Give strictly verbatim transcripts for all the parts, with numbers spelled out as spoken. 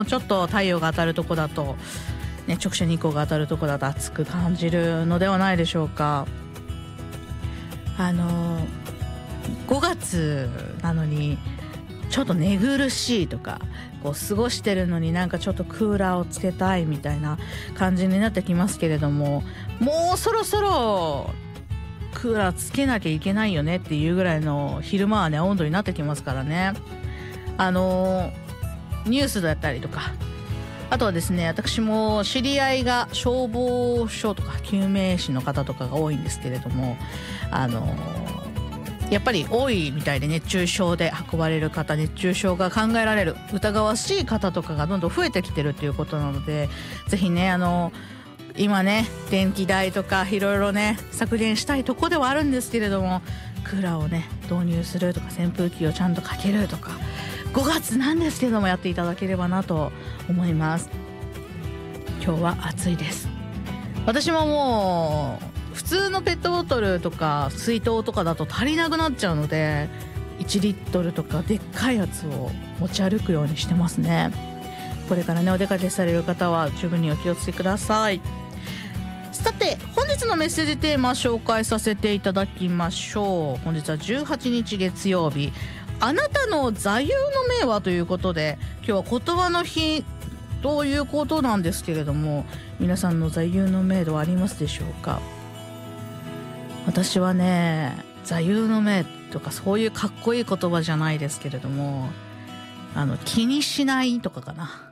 ちょっと太陽が当たるとこだと、ね、直射日光が当たるとこだと暑く感じるのではないでしょうか。あのごがつなのにちょっと寝苦しいとか、こう過ごしてるのになんかちょっとクーラーをつけたいみたいな感じになってきますけれども、もうそろそろクーラーつけなきゃいけないよねっていうぐらいの昼間はね温度になってきますからね。あのニュースだったりとか、あとはですね、私も知り合いが消防署とか救命士の方とかが多いんですけれども、あのやっぱり多いみたいで、熱中症で運ばれる方、熱中症が考えられる疑わしい方とかがどんどん増えてきてるということなので、ぜひね、あの今ね電気代とかいろいろね削減したいとこではあるんですけれども、クーラーをね導入するとか扇風機をちゃんとかけるとか、ごがつなんですけどもやっていただければなと思います。今日は暑いです。私ももう普通のペットボトルとか水筒とかだと足りなくなっちゃうので、いちリットルとかでっかいやつを持ち歩くようにしてますね。これからねお出かけされる方は十分にお気をつけください。さて本日のメッセージテーマ紹介させていただきましょう。本日はじゅうはちにち月曜日、あなたの座右の銘はということで、今日は言葉の日ということなんですけれども、皆さんの座右の銘はありますでしょうか。私はね、座右の銘とかそういうかっこいい言葉じゃないですけれども、あの気にしないとかかな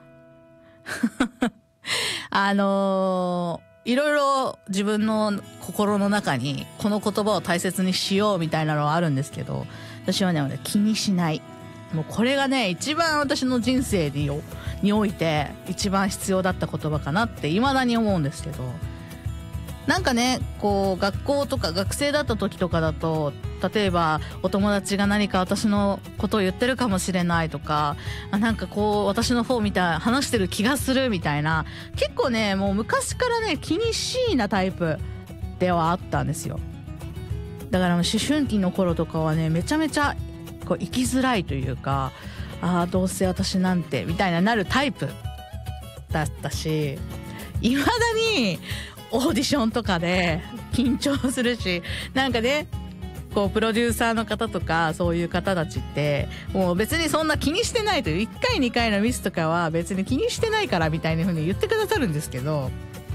あのー、いろいろ自分の心の中にこの言葉を大切にしようみたいなのはあるんですけど、私はね気にしない、もうこれがね一番私の人生におにおいて一番必要だった言葉かなって未だに思うんですけど、なんかねこう学校とか学生だった時とかだと、例えばお友達が何か私のことを言ってるかもしれないとか、あなんかこう私の方みたい話してる気がするみたいな、結構ねもう昔からね気にしいなタイプではあったんですよ。だから思春期の頃とかはねめちゃめちゃこう生きづらいというか、ああどうせ私なんてみたいななるタイプだったし、いまだにオーディションとかで緊張するし、なんかねこうプロデューサーの方とかそういう方たちってもう別にそんな気にしてないという、いっかいにかいのミスとかは別に気にしてないからみたいな風に言ってくださるんですけど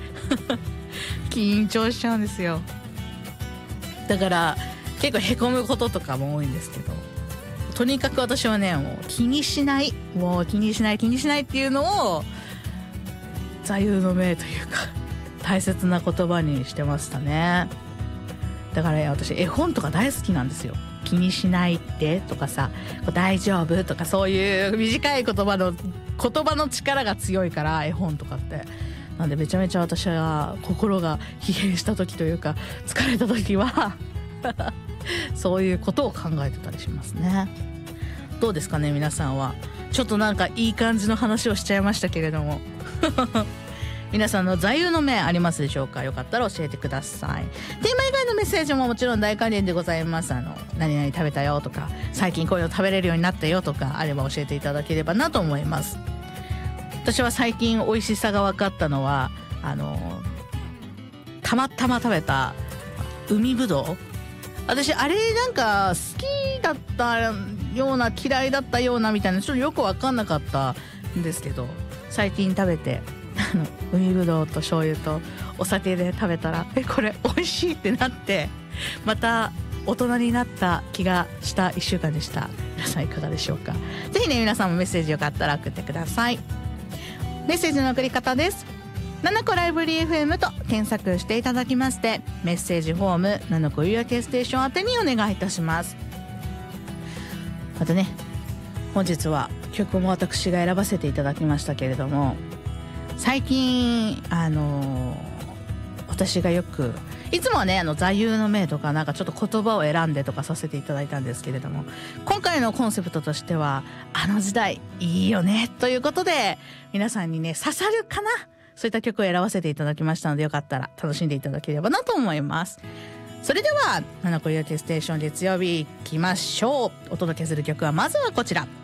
緊張しちゃうんですよ。だから結構へこむこととかも多いんですけど、とにかく私はねもう気にしない、もう気にしない気にしないっていうのを座右の銘というか大切な言葉にしてましたね。だから、ね、私絵本とか大好きなんですよ。気にしないってとかさ、大丈夫とか、そういう短い言葉の言葉の力が強いから、絵本とかって。なんでめちゃめちゃ私は心が疲弊した時というか疲れた時はそういうことを考えてたりしますね。どうですかね皆さんは。ちょっとなんかいい感じの話をしちゃいましたけれども皆さんの座右の銘ありますでしょうか。よかったら教えてください。テーマ以外のメッセージももちろん大歓迎でございます。あの何々食べたよとか、最近こういうの食べれるようになったよとかあれば教えていただければなと思います。私は最近美味しさが分かったのは、あのたまたま食べた海ぶどう。私あれなんか好きだったような嫌いだったようなみたいな、ちょっとよく分かんなかったんですけど、最近食べてあの海ぶどうと醤油とお酒で食べたら、えこれ美味しいってなって、また大人になった気がしたいっしゅうかんでした。皆さんいかがでしょうか。ぜひね皆さんもメッセージよかったら送ってください。メッセージの送り方です。ななこライブリー エフエム と検索していただきまして、メッセージフォームななこ夕焼けステーション宛てにお願いいたします。またね本日は曲も私が選ばせていただきましたけれども、最近あのー、私がよくいつもはねあの座右の銘とかなんかちょっと言葉を選んでとかさせていただいたんですけれども、今回のコンセプトとしてはあの時代いいよねということで、皆さんにね刺さるかな、そういった曲を選ばせていただきましたので、よかったら楽しんでいただければなと思います。それではななこ夕焼けステーション月曜日いきましょう。お届けする曲はまずはこちら。